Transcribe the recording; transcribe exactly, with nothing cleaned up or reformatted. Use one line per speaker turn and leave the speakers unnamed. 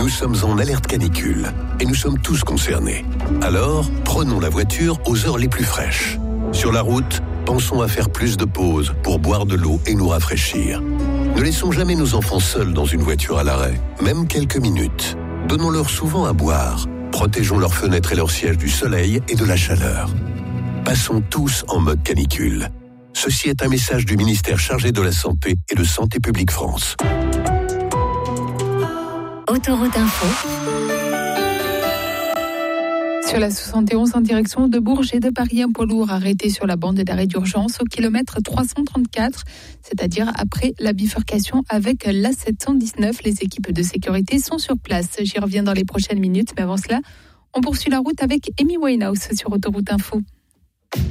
Nous sommes en alerte canicule et nous sommes tous concernés. Alors, prenons la voiture aux heures les plus fraîches. Sur la route, pensons à faire plus de pauses pour boire de l'eau et nous rafraîchir. Ne laissons jamais nos enfants seuls dans une voiture à l'arrêt, même quelques minutes. Donnons-leur souvent à boire. Protégeons leurs fenêtres et leurs sièges du soleil et de la chaleur. Passons tous en mode canicule. Ceci est un message du ministère chargé de la Santé et de Santé publique France.
Autoroute Info.
Sur la soixante et onze en direction de Bourges et de Paris, un poids lourd arrêté sur la bande d'arrêt d'urgence au kilomètre trois cent trente-quatre, c'est-à-dire après la bifurcation avec l'A sept cent dix-neuf. Les équipes de sécurité sont sur place. J'y reviens dans les prochaines minutes, mais avant cela, on poursuit la route avec Amy Winehouse sur Autoroute Info.